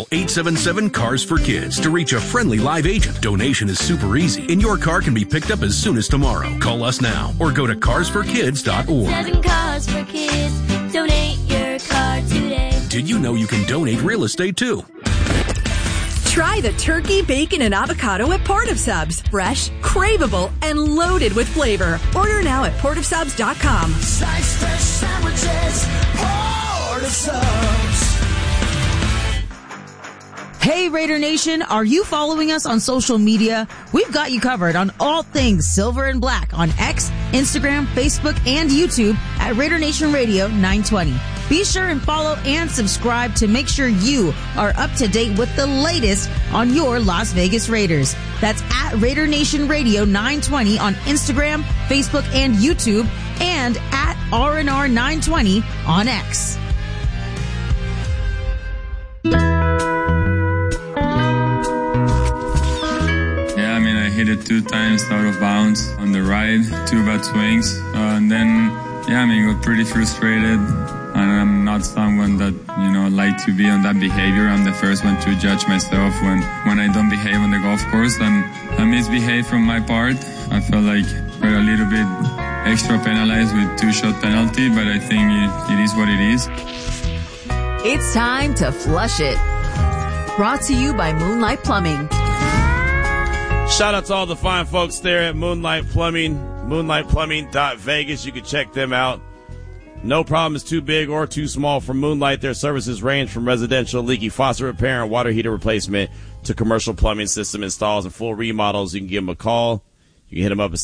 Call 877-CARS-FOR-KIDS to reach a friendly live agent. Donation is super easy, and your car can be picked up as soon as tomorrow. Call us now or go to carsforkids.org. 7 Cars for Kids. Donate your car today. Did you know you can donate real estate too? Try the turkey, bacon, and avocado at Port of Subs. Fresh, craveable, and loaded with flavor. Order now at portofsubs.com. Sliced fresh sandwiches, Port of Subs. Hey Raider Nation, are you following us on social media? We've got you covered on all things Silver and Black on X, Instagram, Facebook, and YouTube at Raider Nation Radio 920. Be sure and follow and subscribe to make sure you are up to date with the latest on your Las Vegas Raiders. That's at Raider Nation Radio 920 on Instagram, Facebook, and YouTube, and at RNR 920 on X. Hit it 2 times out of bounds on the right, 2 bad swings. And then, got pretty frustrated. And I'm not someone that, like to be on that behavior. I'm the first one to judge myself when I don't behave on the golf course. And I misbehaved from my part. I felt like I got a little bit extra penalized with 2-shot penalty, but I think it is what it is. It's time to flush it. Brought to you by Moonlight Plumbing. Shout out to all the fine folks there at Moonlight Plumbing, moonlightplumbing.vegas. You can check them out. No problem is too big or too small for Moonlight. Their services range from residential leaky faucet repair and water heater replacement to commercial plumbing system installs and full remodels. You can give them a call. You can hit them up at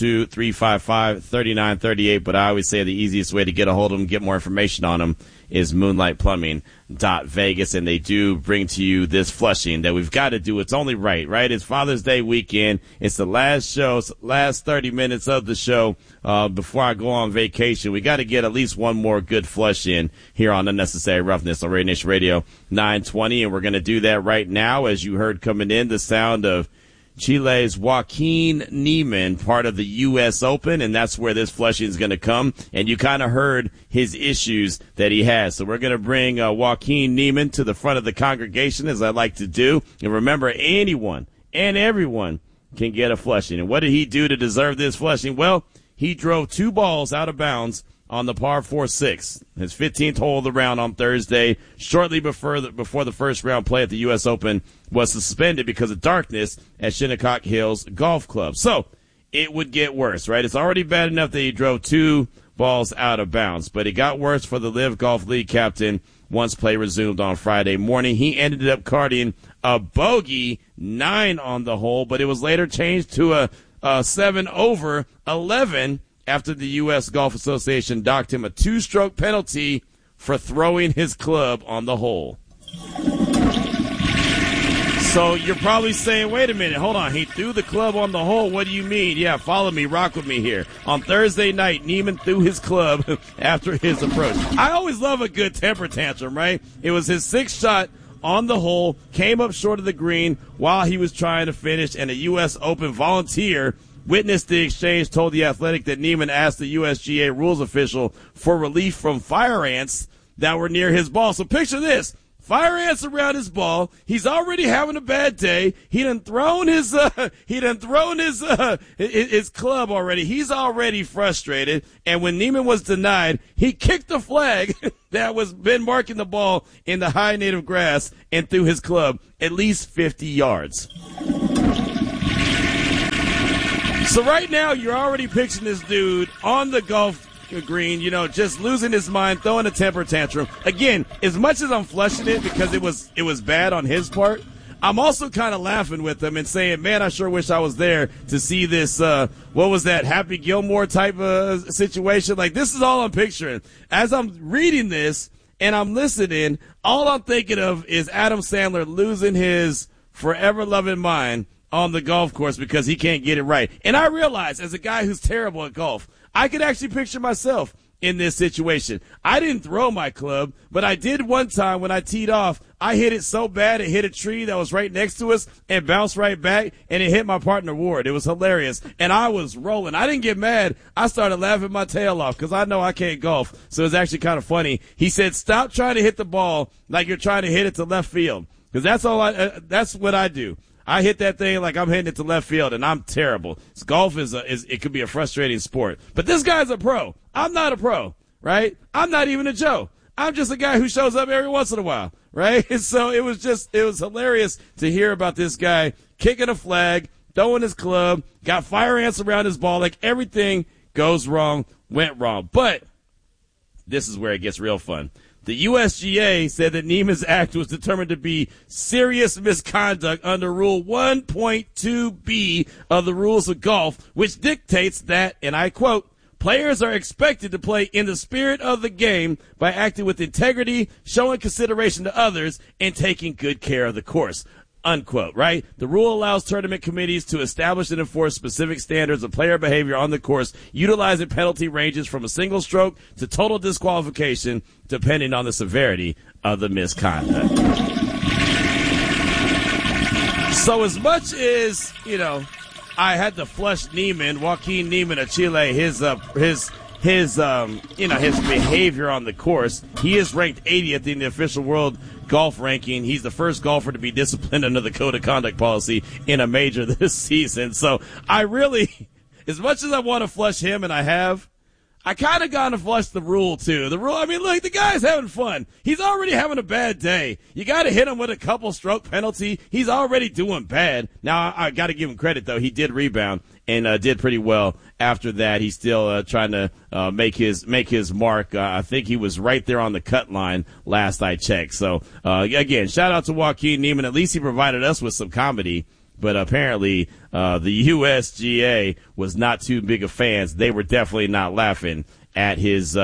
702-355-3938. But I always say the easiest way to get a hold of them, get more information on them, is moonlightplumbing.vegas. And they do bring to you this flushing that we've got to do. It's only right? It's Father's Day weekend. It's the last show, last 30 minutes of the show before I go on vacation. We got to get at least one more good flush in here on Unnecessary Roughness on Raider Nation Radio 920. And we're going to do that right now. As you heard coming in, the sound of Chile's Joaquin Niemann, part of the U.S. Open, and that's where this flushing is going to come. And you kind of heard his issues that he has. So we're going to bring Joaquin Niemann to the front of the congregation, as I like to do. And remember, anyone and everyone can get a flushing. And what did he do to deserve this flushing? Well, he drove 2 balls out of bounds on the par 4-6, his 15th hole of the round on Thursday, shortly before the first round play at the U.S. Open was suspended because of darkness at Shinnecock Hills Golf Club. So it would get worse, right? It's already bad enough that he drove 2 balls out of bounds, but it got worse for the Live Golf League captain once play resumed on Friday morning. He ended up carding a bogey 9 on the hole, but it was later changed to a 7 over 11 after the U.S. Golf Association docked him a 2-stroke penalty for throwing his club on the hole. So you're probably saying, wait a minute, hold on. He threw the club on the hole. What do you mean? Yeah, follow me, rock with me here. On Thursday night, Niemann threw his club after his approach. I always love a good temper tantrum, right? It was his 6th shot on the hole, came up short of the green while he was trying to finish, and a U.S. Open volunteer witnessed the exchange, told The Athletic that Niemann asked the USGA rules official for relief from fire ants that were near his ball. So picture this. Fire ants around his ball. He's already having a bad day. He done thrown his club already. He's already frustrated. And when Niemann was denied, he kicked the flag that was been marking the ball in the high native grass and threw his club at least 50 yards. So right now, you're already picturing this dude on the golf green, just losing his mind, throwing a temper tantrum. Again, as much as I'm flushing it because it was bad on his part, I'm also kind of laughing with him and saying, man, I sure wish I was there to see this, what was that, Happy Gilmore type of situation? Like, this is all I'm picturing. As I'm reading this and I'm listening, all I'm thinking of is Adam Sandler losing his forever loving mind on the golf course because he can't get it right. And I realize, as a guy who's terrible at golf, I could actually picture myself in this situation. I didn't throw my club, but I did one time when I teed off. I hit it so bad it hit a tree that was right next to us and bounced right back, and it hit my partner Ward. It was hilarious, and I was rolling. I didn't get mad. I started laughing my tail off because I know I can't golf, so it was actually kind of funny. He said, stop trying to hit the ball like you're trying to hit it to left field. because that's what I do. I hit that thing like I'm hitting it to left field, and I'm terrible. Golf it could be a frustrating sport. But this guy's a pro. I'm not a pro, right? I'm not even a Joe. I'm just a guy who shows up every once in a while, right? And so it was hilarious to hear about this guy kicking a flag, throwing his club, got fire ants around his ball, like everything goes wrong, went wrong. But this is where it gets real fun. The USGA said that Neiman's act was determined to be serious misconduct under Rule 1.2b of the Rules of Golf, which dictates that, and I quote, players are expected to play in the spirit of the game by acting with integrity, showing consideration to others, and taking good care of the course. Unquote, right? The rule allows tournament committees to establish and enforce specific standards of player behavior on the course, utilizing penalty ranges from a single stroke to total disqualification, depending on the severity of the misconduct. So as much as, I had to flush Joaquin Neiman of Chile, his behavior on the course. He is ranked 80th in the official world golf ranking. He's the first golfer to be disciplined under the code of conduct policy in a major this season. So I really, as much as I want to flush him, and I kind of got to flush the rule too. The rule, look, the guy's having fun. He's already having a bad day. You got to hit him with a couple stroke penalty. He's already doing bad. Now I got to give him credit though. He did rebound and did pretty well after that. He's still trying to make his mark. I think he was right there on the cut line last I checked. So again, shout out to Joaquin Neiman. At least he provided us with some comedy. But apparently, the USGA was not too big of fans. They were definitely not laughing at his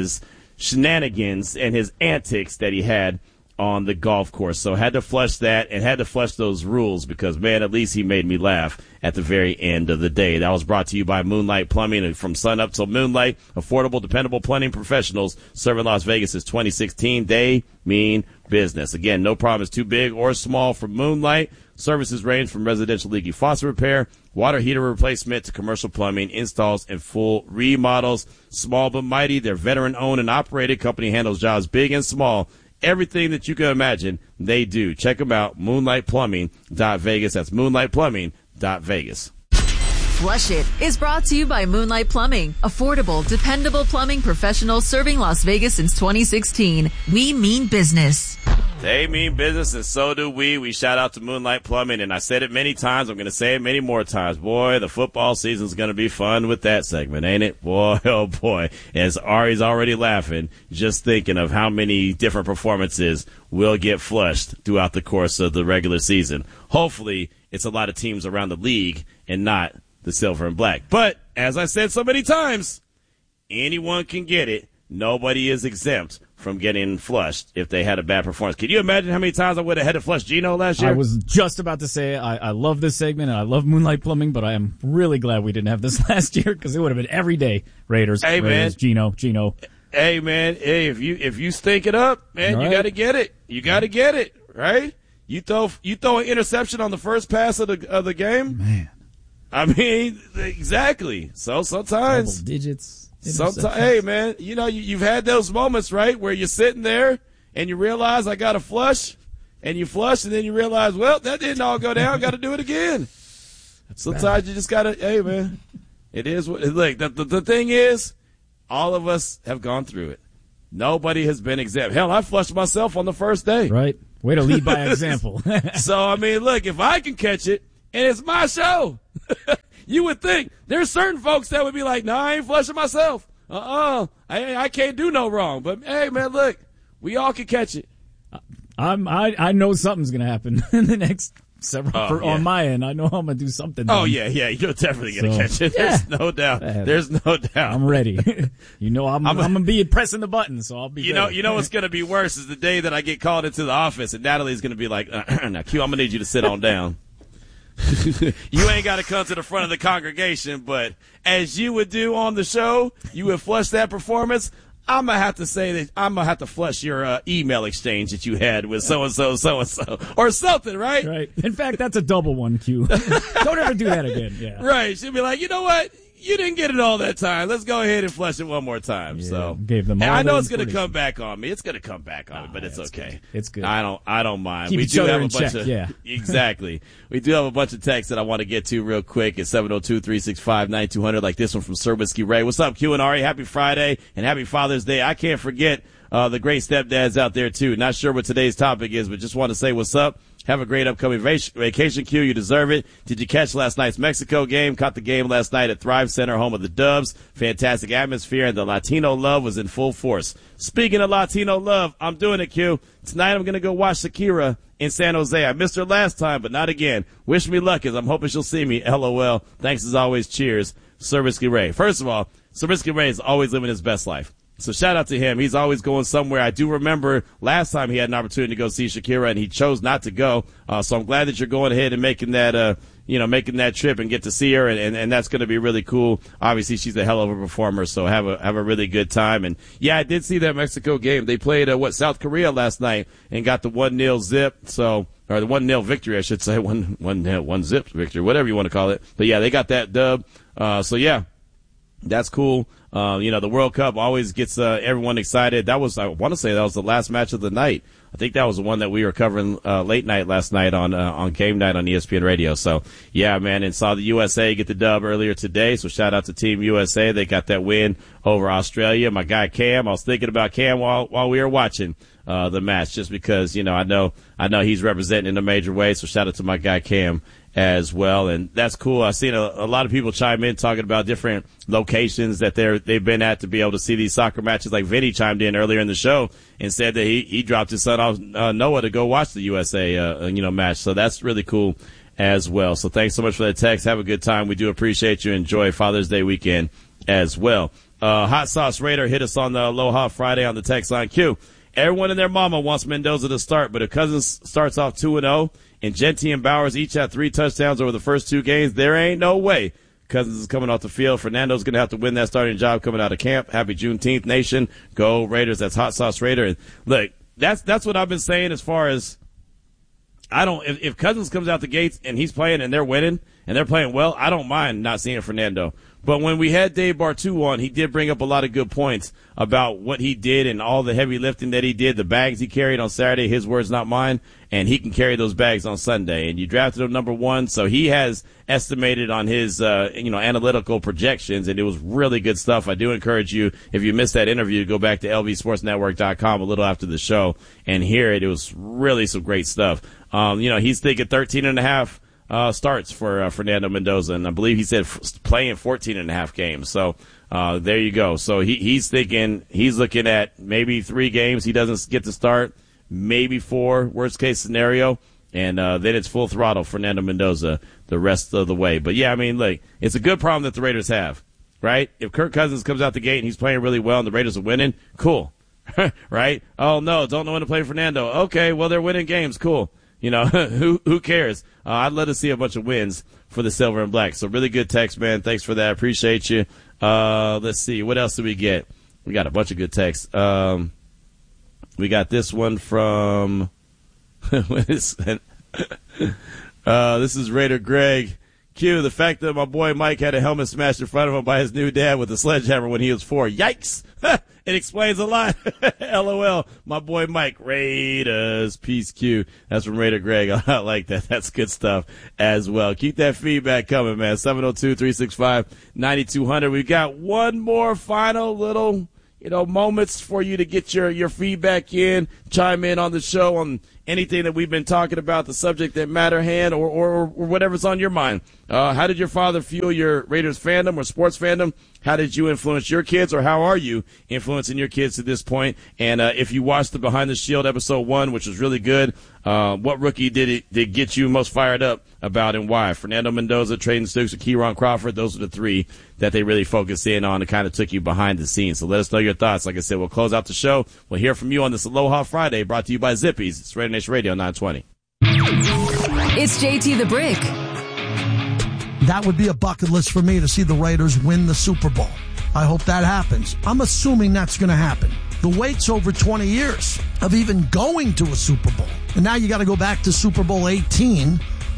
shenanigans and his antics that he had on the golf course. So had to flush that and had to flush those rules because, man, at least he made me laugh at the very end of the day. That was brought to you by Moonlight Plumbing, and from sun up till moonlight, affordable, dependable plumbing professionals serving Las Vegas since 2016. They mean business. Again, no problem is too big or small for Moonlight. Services range from residential leaky faucet repair, water heater replacement, to commercial plumbing installs and full remodels. Small but mighty, they're veteran-owned and operated. Company handles jobs big and small. Everything that you can imagine, they do. Check them out, moonlightplumbing.vegas. That's moonlightplumbing.vegas. Flush It is brought to you by Moonlight Plumbing. Affordable, dependable plumbing professionals serving Las Vegas since 2016. We mean business. They mean business, and so do we. We shout out to Moonlight Plumbing, and I said it many times. I'm going to say it many more times. Boy, the football season's going to be fun with that segment, ain't it? Boy, oh boy. As Ari's already laughing, just thinking of how many different performances will get flushed throughout the course of the regular season. Hopefully, it's a lot of teams around the league and not the silver and black. But, as I said so many times, anyone can get it. Nobody is exempt from getting flushed if they had a bad performance. Can you imagine how many times I would have had to flush Gino last year? I was just about to say I love this segment and I love Moonlight Plumbing, but I am really glad we didn't have this last year because it would have been every day Raiders, hey, Raiders, man. Gino. Hey, man, hey, if you stink it up, man, right. You got to get it. You got to get it, right? You throw an interception on the first pass of the game. Man. I mean, exactly. So sometimes. Double digits. Sometimes, hey, man, you've had those moments, right, where you're sitting there and you realize I got to flush, and you flush, and then you realize, well, that didn't all go down. Got to do it again. Sometimes you just got to, hey, man, it is what, look, the thing is, all of us have gone through it. Nobody has been exempt. Hell, I flushed myself on the first day. Right. Way to lead by example. So, look, if I can catch it, and it's my show, you would think there's certain folks that would be like, no, I ain't flushing myself. I can't do no wrong. But, hey, man, look, we all can catch it. I know something's going to happen in the next several on my end. I know I'm going to do something. Oh, yeah, you're definitely going to catch it. There's no doubt. There's no doubt. I'm ready. I'm going to be pressing the button, so I'll be ready. You know what's going to be worse is the day that I get called into the office and Natalie's going to be like, now, Q, I'm going to need you to sit on down. You ain't got to come to the front of the congregation, but as you would do on the show, you would flush that performance. I'm going to have to say that I'm going to have to flush your email exchange that you had with so-and-so, so-and-so, or something, right? Right. In fact, that's a double one, Q. Don't ever do that again. Yeah. Right. She'll be like, you know what? you didn't get it all that time. Let's go ahead and flush it one more time. Yeah, So gave them all I know the it's going to information. come back on me. It's going to come back on me, but it's okay. Good. It's good. I don't mind. Keep we each do other have in a bunch check, of yeah. Exactly. We do have a bunch of texts that I want to get to real quick. It's 702-365-9200, like this one from Sir Whiskey Ray. What's up, Q and Ari? Happy Friday and happy Father's Day. I can't forget the great stepdads out there too. Not sure what today's topic is, but just want to say what's up. Have a great upcoming vacation, Q. You deserve it. Did you catch last night's Mexico game? Caught the game last night at Thrive Center, home of the Dubs. Fantastic atmosphere, and the Latino love was in full force. Speaking of Latino love, I'm doing it, Q. Tonight I'm going to go watch Shakira in San Jose. I missed her last time, but not again. Wish me luck, as I'm hoping she'll see me. LOL. Thanks as always. Cheers. Sir Whiskey Ray. First of all, Sir Whiskey Ray is always living his best life. So shout out to him. He's always going somewhere. I do remember last time he had an opportunity to go see Shakira and he chose not to go. So I'm glad that you're going ahead and making that, making that trip and get to see her. And that's going to be really cool. Obviously she's a hell of a performer. So have a really good time. And yeah, I did see that Mexico game. They played, South Korea last night and got the 1-0 zip. So, or the 1-0 victory, I should say. 1 zip victory, whatever you want to call it. But yeah, they got that dub. So yeah. That's cool. The World Cup always gets everyone excited. I want to say that was the last match of the night. I think that was the one that we were covering late night last night on Game Night on ESPN Radio. So, yeah, man, and saw the USA get the dub earlier today. So shout out to Team USA. They got that win over Australia. My guy Cam, I was thinking about Cam while we were watching the match, just because, I know he's representing in a major way. So shout out to my guy Cam as well, and that's cool. I've seen a lot of people chime in talking about different locations that they've been at to be able to see these soccer matches. Like Vinny chimed in earlier in the show and said that he dropped his son off Noah to go watch the USA match. So that's really cool as well. So thanks so much for that text. Have a good time. We do appreciate you. Enjoy Father's Day weekend as well. Hot Sauce Raider hit us on the Aloha Friday on the text line. Q. Everyone and their mama wants Mendoza to start, but if Cousins starts off 2-0 and Genty and Bowers each have 3 touchdowns over the first 2 games, there ain't no way Cousins is coming off the field. Fernando's going to have to win that starting job coming out of camp. Happy Juneteenth, Nation. Go Raiders. That's Hot Sauce Raider. And look, that's what I've been saying as far as if Cousins comes out the gates and he's playing and they're winning and they're playing well, I don't mind not seeing Fernando. But when we had Dave Bartu on, he did bring up a lot of good points about what he did and all the heavy lifting that he did, the bags he carried on Saturday, his words, not mine, and he can carry those bags on Sunday. And you drafted him number 1, so he has estimated on his, analytical projections, and it was really good stuff. I do encourage you, if you missed that interview, to go back to lvsportsnetwork.com a little after the show and hear it. It was really some great stuff. He's thinking 13.5 starts for Fernando Mendoza, and I believe he said playing 14.5 games. So there you go. So he's looking at maybe 3 games he doesn't get to start, maybe 4, worst case scenario, and then it's full throttle Fernando Mendoza the rest of the way. But yeah, I mean, look, it's a good problem that the Raiders have, right? If Kirk Cousins comes out the gate and he's playing really well and the Raiders are winning, cool, right? Oh no, don't know when to play Fernando. Okay, well they're winning games, cool. Who cares? I'd love to see a bunch of wins for the Silver and Black. So really good text, man. Thanks for that. Appreciate you. Let's see. What else do we get? We got a bunch of good texts. We got this one from, this is Raider Greg. Q, the fact that my boy Mike had a helmet smashed in front of him by his new dad with a sledgehammer when he was 4. Yikes! It explains a lot. LOL. My boy Mike. Raiders. Peace, Q. That's from Raider Greg. I like that. That's good stuff as well. Keep that feedback coming, man. 702-365-9200. We've got one more final little, moments for you to get your feedback in, chime in on the show on anything that we've been talking about, the subject that matter hand, or whatever's on your mind. How did your father fuel your Raiders fandom or sports fandom? How did you influence your kids, or how are you influencing your kids to this point? And if you watched the Behind the Shield episode 1, which was really good, what rookie did get you most fired up about and why? Fernando Mendoza, Trayden Stukes, or Keyron Crawford? Those are the 3 that they really focused in on and kind of took you behind the scenes. So let us know your thoughts. Like I said, we'll close out the show. We'll hear from you on this Aloha Friday, brought to you by Zippies. It's Raider Nation Radio 920. It's JT the Brick. That would be a bucket list for me to see the Raiders win the Super Bowl. I hope that happens. I'm assuming that's going to happen. The wait's over 20 years of even going to a Super Bowl. And now you got to go back to Super Bowl 18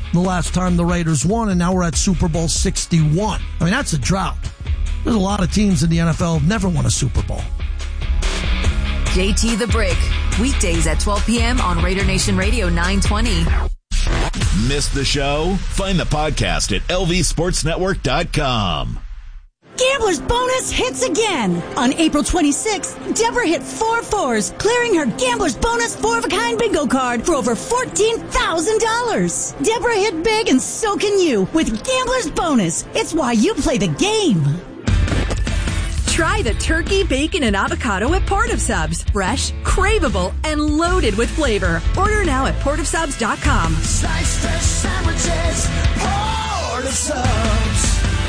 the last time the Raiders won, and now we're at Super Bowl 61. I mean, that's a drought. There's a lot of teams in the NFL have never won a Super Bowl. JT the Brick, weekdays at 12 p.m. on Raider Nation Radio 920. Missed the show? Find the podcast at lvsportsnetwork.com. Gambler's Bonus hits again. On April 26th, Deborah hit 4 4s, clearing her Gambler's Bonus 4-of-a-kind bingo card for over $14,000. Deborah hit big, and so can you with Gambler's Bonus. It's why you play the game. Try the turkey, bacon, and avocado at Port of Subs. Fresh, craveable, and loaded with flavor. Order now at portofsubs.com. Slice fresh sandwiches, Port of Subs.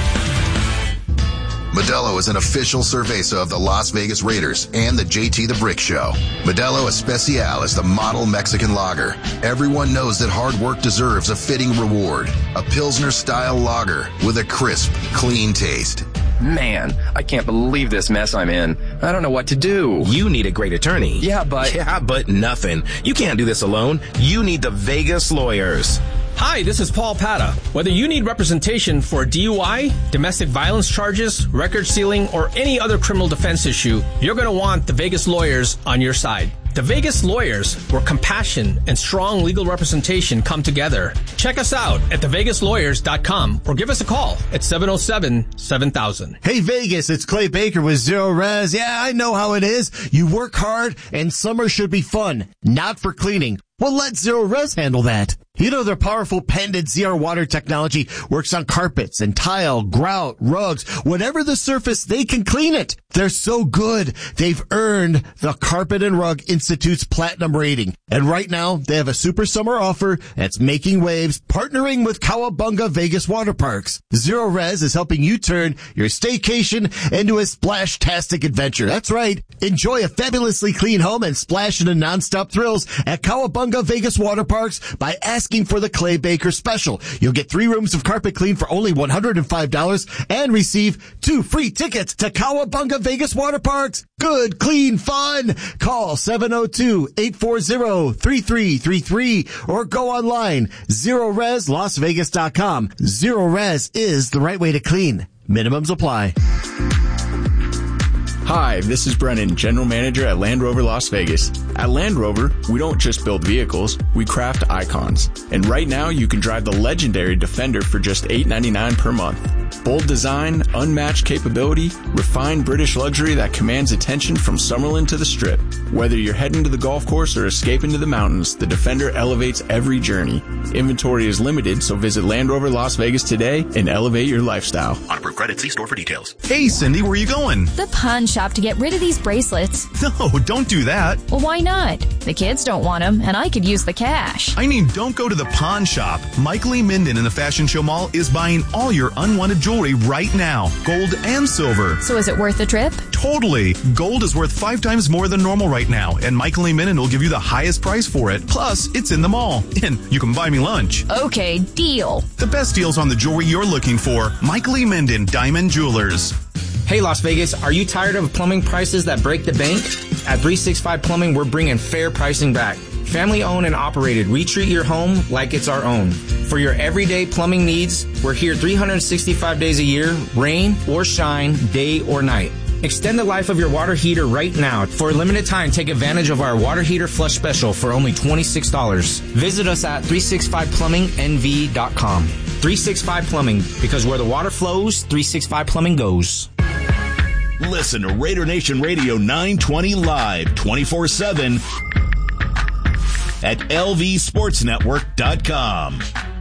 Modelo is an official cerveza of the Las Vegas Raiders and the JT the Brick Show. Modelo Especial is the model Mexican lager. Everyone knows that hard work deserves a fitting reward. A Pilsner-style lager with a crisp, clean taste. Man, I can't believe this mess I'm in. I don't know what to do. You need a great attorney. Yeah, but nothing. You can't do this alone. You need the Vegas Lawyers. Hi, this is Paul Pata. Whether you need representation for DUI, domestic violence charges, record sealing, or any other criminal defense issue, you're going to want the Vegas Lawyers on your side. The Vegas Lawyers, where compassion and strong legal representation come together. Check us out at thevegaslawyers.com or give us a call at 707-7000. Hey Vegas, it's Clay Baker with Zero Res. Yeah, I know how it is. You work hard and summer should be fun, not for cleaning. Well, let Zero Res handle that. You know, their powerful pendant ZR water technology works on carpets and tile, grout, rugs, whatever the surface, they can clean it. They're so good. They've earned the Carpet and Rug Institute's platinum rating. And right now, they have a super summer offer that's making waves, partnering with Cowabunga Vegas Water Parks. Zero Res is helping you turn your staycation into a splash-tastic adventure. That's right. Enjoy a fabulously clean home and splash into nonstop thrills at Cowabunga Vegas Water Parks by asking for the Clay Baker special. You'll get 3 rooms of carpet clean for only $105 and receive 2 free tickets to Cowabunga Vegas Water Parks. Good, clean fun. Call 702-840-3333 or go online ZeroResLasVegas.com. Zero Res is the right way to clean. Minimums apply. Hi, this is Brennan, General Manager at Land Rover Las Vegas. At Land Rover, we don't just build vehicles, we craft icons. And right now, you can drive the legendary Defender for just $899 per month. Bold design, unmatched capability, refined British luxury that commands attention from Summerlin to the Strip. Whether you're heading to the golf course or escaping to the mountains, the Defender elevates every journey. Inventory is limited, so visit Land Rover Las Vegas today and elevate your lifestyle. On approved credit, see store for details. Hey, Cindy, where are you going? The pawn shop to get rid of these bracelets. No, don't do that. Well, why not? The kids don't want them, and I could use the cash. I mean, don't go to the pawn shop. Michael E. Minden in the Fashion Show Mall is buying all your unwanted jewelry right now, gold and silver. So is it worth the trip? Totally. Gold is worth 5 times more than normal right now, and Michael E. Minden will give you the highest price for it. Plus, it's in the mall, and you can buy me lunch. Okay, deal. The best deals on the jewelry you're looking for. Michael E. Minden, Diamond Jewelers. Hey, Las Vegas, are you tired of plumbing prices that break the bank? At 365 Plumbing, we're bringing fair pricing back. Family owned and operated, we treat your home like it's our own. For your everyday plumbing needs, we're here 365 days a year, rain or shine, day or night. Extend the life of your water heater right now. For a limited time, take advantage of our water heater flush special for only $26. Visit us at 365plumbingnv.com. 365 Plumbing, because where the water flows, 365 Plumbing goes. Listen to Raider Nation Radio 920 live 24/7 at lvsportsnetwork.com.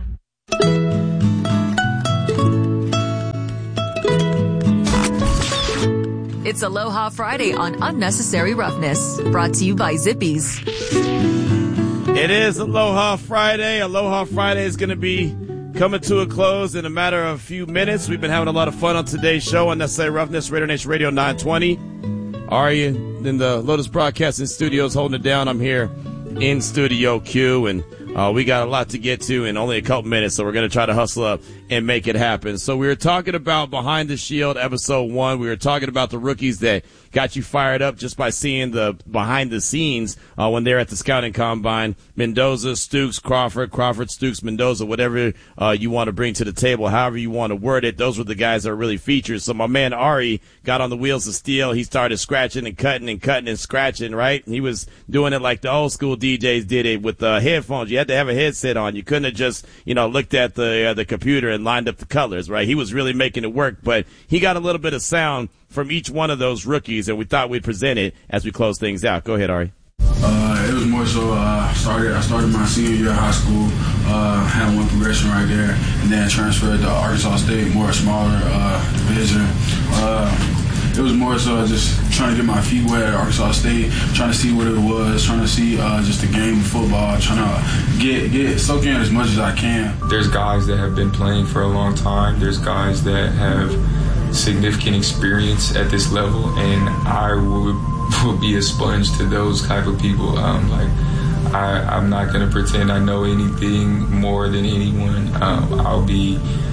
It's Aloha Friday on Unnecessary Roughness, brought to you by Zippies. It is Aloha Friday. Aloha Friday is going to be coming to a close in a matter of a few minutes. We've been having a lot of fun on today's show, Unnecessary Roughness, Raider Nation Radio 920. Ari in the Lotus Broadcasting Studios holding it down. I'm here in Studio Q, and We got a lot to get to in only a couple minutes, so we're going to try to hustle up and make it happen. So we were talking about Behind the Shield, episode 1. We were talking about the rookies that got you fired up just by seeing the behind the scenes when they're at the scouting combine. Mendoza, Stooks, Crawford, Stooks, Mendoza, whatever you want to bring to the table, however you want to word it. Those were the guys that are really featured. So my man Ari got on the wheels of steel. He started scratching and cutting and scratching, right? He was doing it like the old school DJs did it with headphones. You had to have a headset on. You couldn't have just, looked at the computer and lined up the colors, right? He was really making it work, but he got a little bit of sound from each one of those rookies, and we thought we'd present it as we close things out. Go ahead, Ari. It was more so I started my senior year of high school, had one progression right there, and then transferred to Arkansas State, more smaller division. It was more so just trying to get my feet wet at Arkansas State, trying to see what it was, trying to see just the game of football, trying to soak in as much as I can. There's guys that have been playing for a long time. There's guys that have significant experience at this level, and I would be a sponge to those type of people. I'm not going to pretend I know anything more than anyone. I'll be,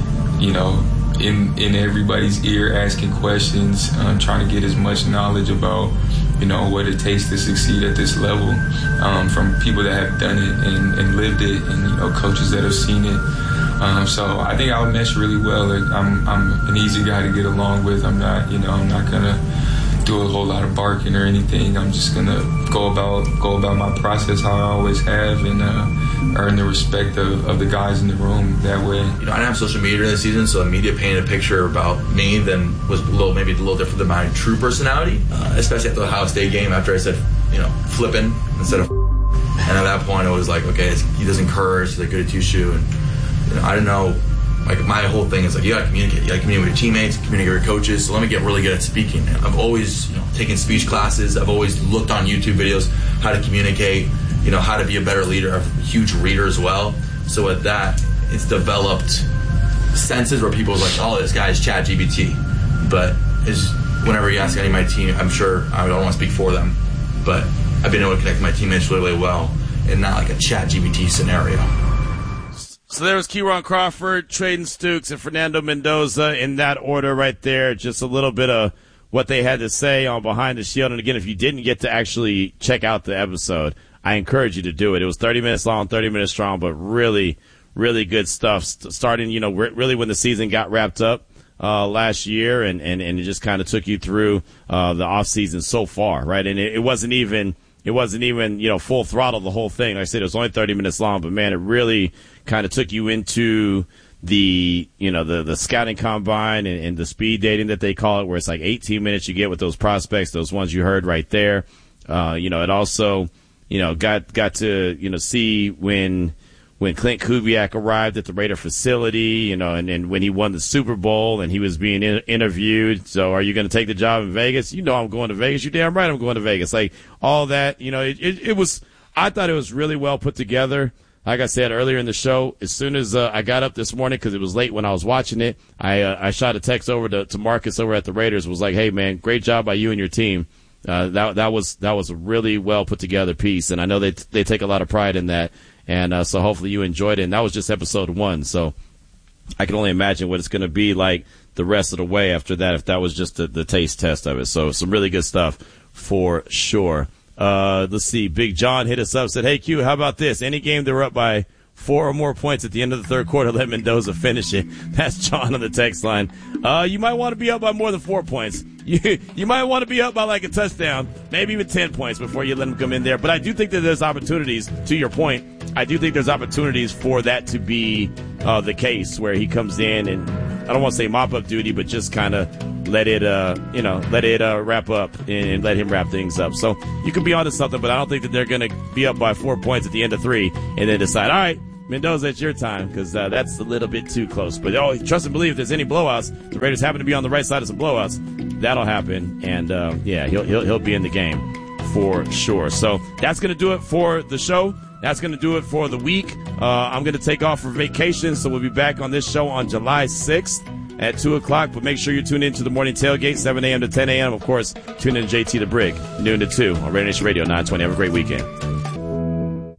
in everybody's ear asking questions, trying to get as much knowledge about, what it takes to succeed at this level, from people that have done it and lived it, and, coaches that have seen it. So I think I would mesh really well. I'm an easy guy to get along with. I'm not gonna do a whole lot of barking or anything. I'm just gonna go about my process how I always have, and earn the respect of the guys in the room that way. I didn't have social media this season, so the media painted a picture about me that was maybe a little different than my true personality, especially at the Ohio State game after I said, flipping instead of. And at that point, it was like, okay, he doesn't curse, he's like good at two-shoe, and I didn't know. Like, my whole thing is like, you gotta communicate. You gotta communicate with your teammates, communicate with your coaches. So let me get really good at speaking. I've always, taken speech classes. I've always looked on YouTube videos how to communicate, how to be a better leader. I'm a huge reader as well. So with that, it's developed senses where people are like, oh, this guy is ChatGPT. But whenever you ask any of my team, I'm sure, I don't want to speak for them, but I've been able to connect with my teammates really, really well, and not like a ChatGPT scenario. So there was Keyron Crawford, Trayden Stooks, and Fernando Mendoza in that order right there. Just a little bit of what they had to say on Behind the Shield. And again, if you didn't get to actually check out the episode, I encourage you to do it. It was 30 minutes long, 30 minutes strong, but really, really good stuff. Starting, really when the season got wrapped up last year, and it just kind of took you through the off season so far, right? And it wasn't even full throttle the whole thing. Like I said, it was only 30 minutes long, but man, it really kind of took you into the scouting combine and the speed dating that they call it, where it's like 18 minutes you get with those prospects, those ones you heard right there. It also, got to, see when Clint Kubiak arrived at the Raider facility, and when he won the Super Bowl and he was being interviewed. So are you going to take the job in Vegas? I'm going to Vegas. You're damn right I'm going to Vegas. Like all that, I thought it was really well put together. Like I said earlier in the show, as soon as I got up this morning, because it was late when I was watching it, I shot a text over to Marcus over at the Raiders. Was like, hey man, great job by you and your team. That was a really well put together piece, and I know they take a lot of pride in that. And so hopefully you enjoyed it. And that was just episode 1. So I can only imagine what it's going to be like the rest of the way after that, if that was just the taste test of it. So some really good stuff for sure. Let's see. Big John hit us up, said, hey, Q, how about this? Any game they were up by 4 or more points at the end of the third quarter, let Mendoza finish it. That's John on the text line. You might want to be up by more than 4 points. You might want to be up by like a touchdown, maybe even 10 points before you let him come in there. But I do think that there's opportunities, to your point, I do think there's opportunities for that to be the case, where he comes in and, I don't want to say mop-up duty, but just kind of let it wrap up and let him wrap things up. So you could be onto something, but I don't think that they're going to be up by 4 points at the end of 3 and then decide, all right, Mendoza, it's your time, because that's a little bit too close. But trust and believe, if there's any blowouts, the Raiders happen to be on the right side of some blowouts, that'll happen. And he'll be in the game for sure. So that's going to do it for the show. That's going to do it for the week. I'm going to take off for vacation, so we'll be back on this show on July 6th at 2 o'clock. But make sure you tune in to the morning tailgate, 7 a.m. to 10 a.m. Of course, tune in to JT the Brick, noon to 2 on Raider Nation Radio 920. Have a great weekend.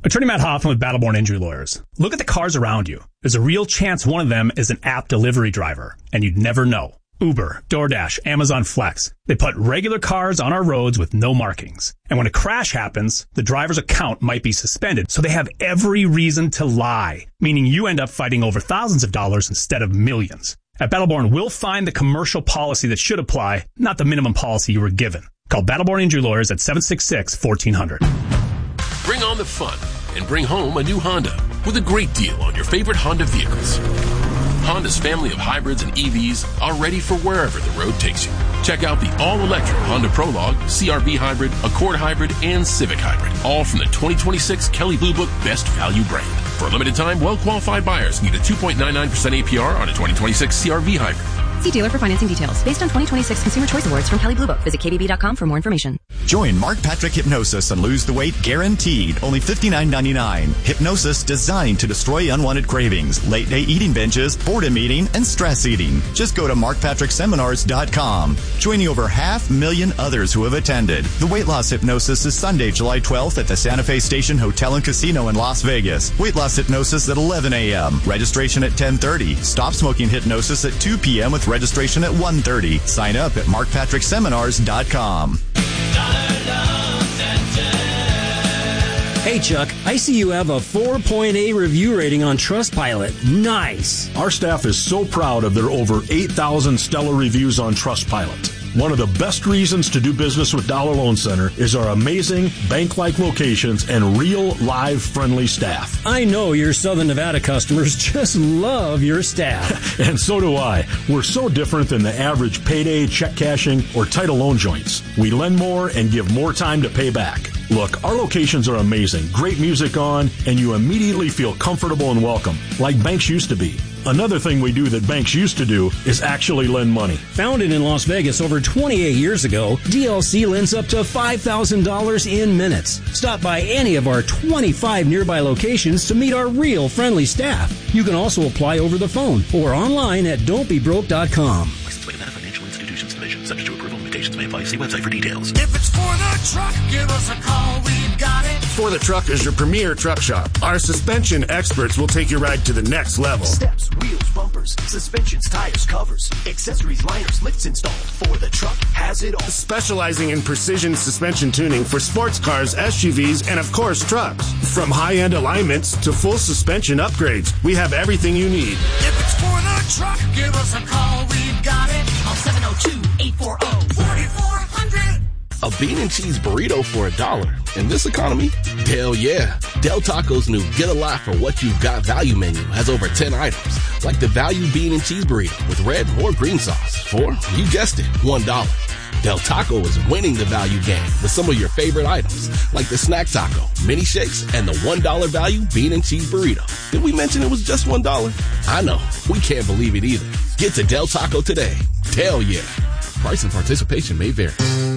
Attorney Matt Hoffman with Battleborn Injury Lawyers. Look at the cars around you. There's a real chance one of them is an app delivery driver, and you'd never know. Uber, DoorDash, Amazon Flex. They put regular cars on our roads with no markings. And when a crash happens, the driver's account might be suspended, so they have every reason to lie, meaning you end up fighting over thousands of dollars instead of millions. At Battleborn, we'll find the commercial policy that should apply, not the minimum policy you were given. Call Battleborn Injury Lawyers at 766-1400. Bring on the fun and bring home a new Honda with a great deal on your favorite Honda vehicles. Honda's family of hybrids and EVs are ready for wherever the road takes you. Check out the all-electric Honda Prologue, CR-V Hybrid, Accord Hybrid, and Civic Hybrid, all from the 2026 Kelley Blue Book Best Value brand. For a limited time, well-qualified buyers can get a 2.99% APR on a 2026 CR-V Hybrid. See dealer for financing details. Based on 2026 Consumer Choice Awards from Kelley Blue Book. Visit KBB.com for more information. Join Mark Patrick Hypnosis and lose the weight guaranteed. Only $59.99. Hypnosis designed to destroy unwanted cravings, late-day eating binges, boredom eating, and stress eating. Just go to markpatrickseminars.com. Joining over 500,000 others who have attended. The Weight Loss Hypnosis is Sunday, July 12th at the Santa Fe Station Hotel and Casino in Las Vegas. Weight Loss Hypnosis at 11 a.m. Registration at 10:30. Stop Smoking Hypnosis at 2 p.m. with registration at 1:30. Sign up at markpatrickseminars.com. Hey, Chuck, I see you have a 4.8 review rating on Trustpilot. Nice. Our staff is so proud of their over 8,000 stellar reviews on Trustpilot. One of the best reasons to do business with Dollar Loan Center is our amazing bank-like locations and real, live, friendly staff. I know your Southern Nevada customers just love your staff. And so do I. We're so different than the average payday, check cashing, or title loan joints. We lend more and give more time to pay back. Look, our locations are amazing. Great music on, and you immediately feel comfortable and welcome, like banks used to be. Another thing we do that banks used to do is actually lend money. Founded in Las Vegas over 28 years ago, DLC lends up to $5,000 in minutes. Stop by any of our 25 nearby locations to meet our real friendly staff. You can also apply over the phone or online at don'tbebroke.com. Licensed by Nevada Financial Institutions Division. Subject to approval. Limitations may apply. See website for details. If it's for the truck, give us a call. We've got it. For the Truck is your premier truck shop. Our suspension experts will take your ride to the next level. Steps, wheels, bumpers, suspensions, tires, covers, accessories, liners, lifts installed. For the Truck has it all. Specializing in precision suspension tuning for sports cars, SUVs, and of course trucks. From high-end alignments to full suspension upgrades, we have everything you need. If it's for the truck, give us a call. We've got it. On 702-840-4400. A bean and cheese burrito for $1. In this economy? Hell yeah. Del Taco's new Get a Lot for What You've Got value menu has over 10 items, like the value bean and cheese burrito with red or green sauce for, you guessed it, $1. Del Taco is winning the value game with some of your favorite items, like the Snack Taco, Mini Shakes, and the $1 value bean and cheese burrito. Did we mention it was just $1? I know. We can't believe it either. Get to Del Taco today. Hell yeah. Price and participation may vary.